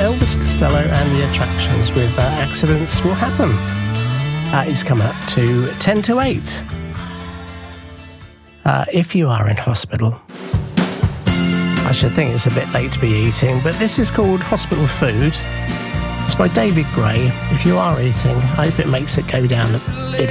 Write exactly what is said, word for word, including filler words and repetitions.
Elvis Costello and the Attractions with uh, Accidents Will Happen. Uh, it's come up to ten to eight. Uh, if you are in hospital, I should think it's a bit late to be eating, but this is called Hospital Food. It's by David Gray. If you are eating, I hope it makes it go down a bit